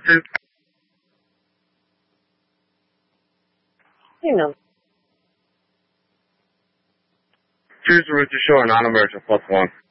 Signal. Choose the route to shore, non-emergent, +1.